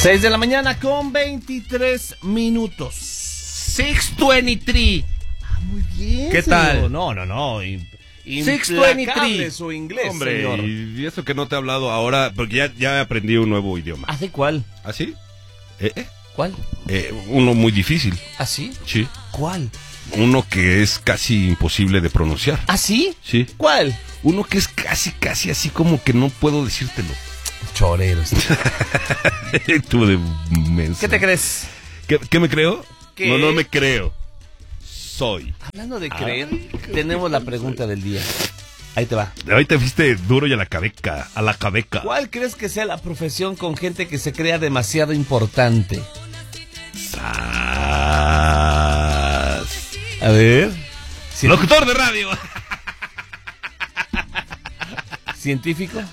6 de la mañana con 23 minutos. 6:23. Muy bien. ¿Qué señor. tal? No. 6:23. Su inglés, Hombre, señor. y eso que no te he hablado ahora, porque ya aprendí un nuevo idioma. ¿Hace cuál? ¿Ah, sí? ¿Cuál? Uno muy difícil. ¿Así? Sí. ¿Cuál? Uno que es casi imposible de pronunciar. ¿Así? Sí. ¿Cuál? Uno que es casi así como que no puedo decírtelo. Choreros. Tú de menso. ¿Qué te crees? ¿Qué me creo? ¿Qué? No me creo. Soy. Hablando de creer, tenemos la pregunta del día. Ahí te va. Hoy te fuiste duro y a la cabeca. ¿Cuál crees que sea la profesión con gente que se crea demasiado importante? ¡Sas! A ver. Locutor de radio. ¿Científico?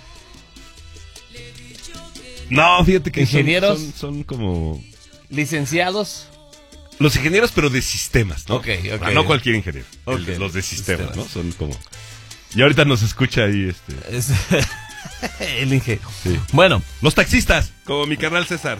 No, fíjate que ¿Ingenieros? son como ¿Licenciados? los ingenieros, pero de sistemas, ¿no? Ok. No cualquier ingeniero. Ok. Los de sistemas, ¿no? Son como. Y ahorita nos escucha ahí El ingeniero. Sí. Bueno. Los taxistas, como mi carnal César.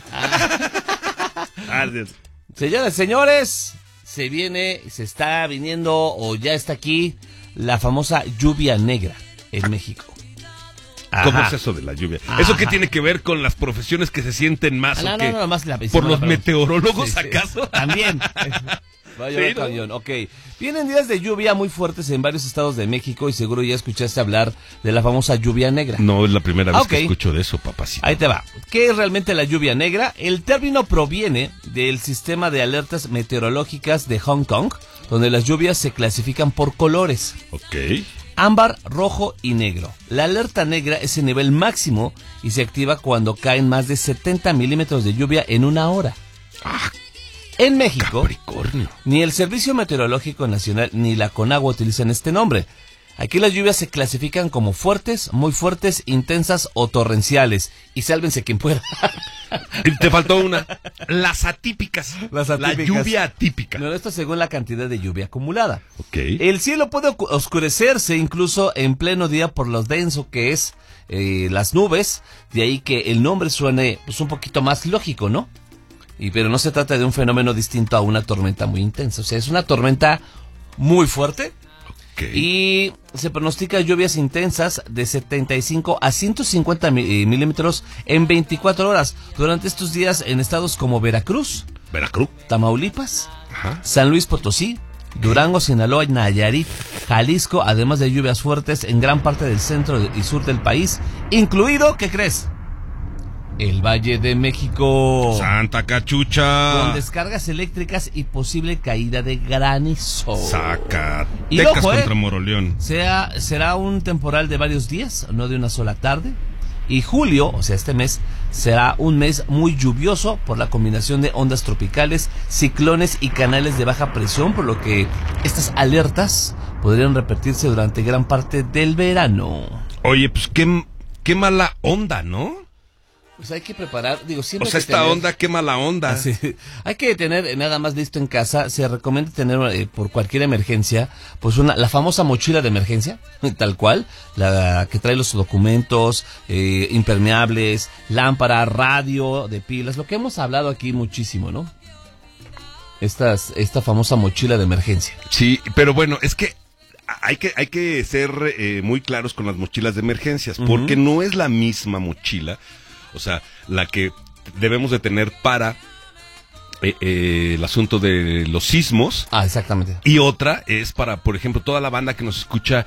Señoras y señores, se está viniendo o ya está aquí la famosa lluvia negra en México. ¿Cómo Ajá. es eso de la lluvia? Ajá. ¿Eso qué tiene que ver con las profesiones que se sienten más o qué? No, más ¿Por los meteorólogos, Sí. acaso? También. Va a llover Sí, ¿no? cañón. Ok. Vienen días de lluvia muy fuertes en varios estados de México y seguro ya escuchaste hablar de la famosa lluvia negra. No, es la primera vez Ok. que escucho de eso, papacito. Ahí te va. ¿Qué es realmente la lluvia negra? El término proviene del sistema de alertas meteorológicas de Hong Kong, donde las lluvias se clasifican por colores: Ok. ámbar, rojo y negro. La alerta negra es el nivel máximo y se activa cuando caen más de 70 milímetros de lluvia en una hora. En México, Capricornio. ni el Servicio Meteorológico Nacional ni la Conagua utilizan este nombre. Aquí las lluvias se clasifican como fuertes, muy fuertes, intensas o torrenciales. Y sálvense quien pueda. Y te faltó una. Las atípicas. Las La atípicas. lluvia atípica. No, esto según la cantidad de lluvia acumulada. Ok. El cielo puede oscurecerse incluso en pleno día por lo denso que es las nubes. De ahí que el nombre suene pues un poquito más lógico, ¿no? Pero no se trata de un fenómeno distinto a una tormenta muy intensa. O sea, es una tormenta muy fuerte. Ok. Y se pronostica lluvias intensas de 75 a 150 milímetros en 24 horas durante estos días en estados como Veracruz, Veracruz. Tamaulipas, Ajá. San Luis Potosí, Durango, Sinaloa, Nayarit, Jalisco, además de lluvias fuertes en gran parte del centro y sur del país, incluido, ¿qué crees? El Valle de México. Santa Cachucha. Con descargas eléctricas y posible caída de granizo. Zacatecas Y ojo, contra Moroleón. Será un temporal de varios días, no de una sola tarde. Y julio, o sea, este mes, será un mes muy lluvioso por la combinación de ondas tropicales, ciclones y canales de baja presión, por lo que estas alertas podrían repetirse durante gran parte del verano. Oye, pues qué mala onda, ¿no? Pues hay que preparar, siempre O sea, hay que esta tener- onda, qué mala onda. Sí. Hay que tener nada más listo en casa. Se recomienda tener por cualquier emergencia, pues la famosa mochila de emergencia, tal cual, la que trae los documentos, impermeables, lámpara, radio de pilas, lo que hemos hablado aquí muchísimo, ¿no? Esta famosa mochila de emergencia. Sí, pero bueno, es que hay que ser muy claros con las mochilas de emergencias, porque no es la misma mochila, o sea, la que debemos de tener para el asunto de los sismos. Ah, exactamente. Y otra es para, por ejemplo, toda la banda que nos escucha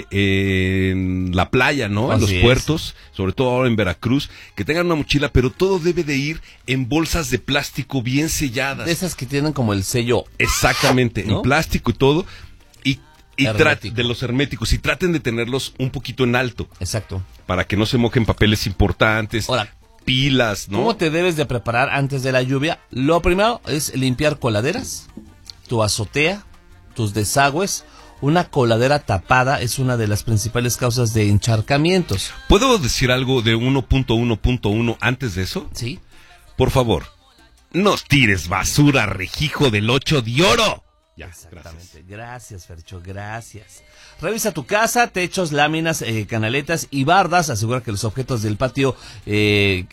en la playa, ¿no? En los Así es. puertos, sobre todo ahora en Veracruz, que tengan una mochila, pero todo debe de ir en bolsas de plástico bien selladas. De esas que tienen como el sello. Exactamente, ¿no? en plástico y todo. Y Hermético. de los herméticos, y traten de tenerlos un poquito en alto, Exacto. para que no se mojen papeles importantes, Ahora, pilas, ¿no? ¿cómo te debes de preparar antes de la lluvia? Lo primero es limpiar coladeras, tu azotea, tus desagües. Una coladera tapada es una de las principales causas de encharcamientos. ¿Puedo decir algo de 1.1.1 antes de eso? ¿Sí? Por favor, no tires basura, rejijo del 8 de oro. Ya, Exactamente. Gracias, Fercho, gracias. Revisa tu casa, techos, láminas, canaletas y bardas. Asegura que los objetos del patio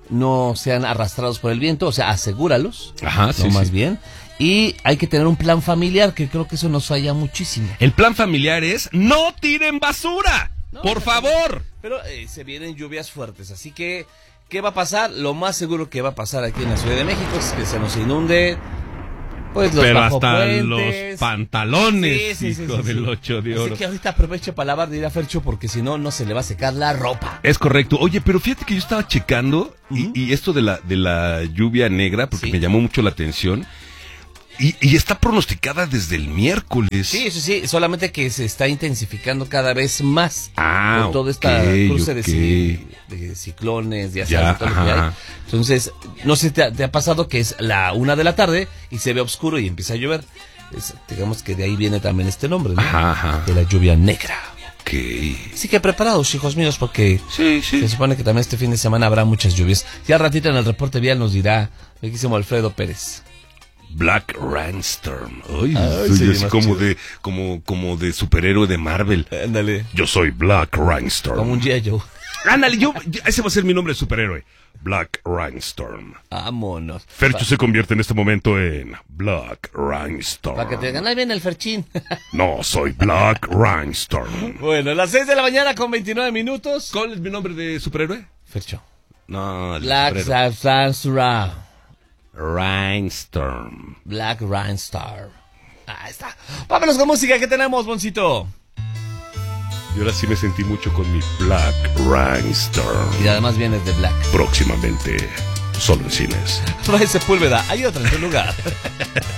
no sean arrastrados por el viento, o sea, asegúralos, Ajá, ¿no? sí, Más sí. bien. Y hay que tener un plan familiar, que creo que eso nos falla muchísimo. El plan familiar es no tiren basura, No, por favor. Pero se vienen lluvias fuertes, así que, ¿qué va a pasar? Lo más seguro que va a pasar aquí en la Ciudad de México es que se nos inunde, pues, los Pero hasta bajopuentes. los pantalones, hijo del 8 de oro. Así que ahorita aproveche para lavar, dirá Fercho, porque si no, no se le va a secar la ropa. Es correcto. Oye, pero fíjate que yo estaba checando y esto de la lluvia negra, porque Sí. me llamó mucho la atención, y está pronosticada desde el miércoles. Sí, solamente que se está intensificando cada vez más por todo ok, este cruce ok. de ciclones, de Ya, todo lo que hay. ajá. Entonces, no sé, te ha pasado que es la 1 de la tarde y se ve oscuro y empieza a llover. Digamos que de ahí viene también este nombre, ¿no? Ajá. De la lluvia negra. Ok. Así que preparados, hijos míos, porque Sí, sí. se supone que también este fin de semana habrá muchas lluvias. Ya ratito en el reporte vial nos dirá el quísimo Alfredo Pérez. Black Rainstorm. Ay, Ay, soy sí, así más como chido. como de superhéroe de Marvel. Ándale. Yo soy Black Rainstorm. Como un G.I. Joe. Ándale, ese va a ser mi nombre de superhéroe. Black Rainstorm. Vámonos. Fercho se convierte en este momento en Black Rainstorm. Para que te digan, ahí viene el Ferchín. No, soy Black Rainstorm. Bueno, las 6 de la mañana con 29 minutos. ¿Cuál es mi nombre de superhéroe? Fercho. No, el Black superhéroe. Sansura. Rainstorm. Black Rainstar. Ahí está. Vámonos con música. ¿Qué tenemos, Boncito? Y ahora sí me sentí mucho con mi Black Rainstorm. Y además vienes de Black. Próximamente, solo en cines. Trae Sepúlveda. Hay otra en tu lugar.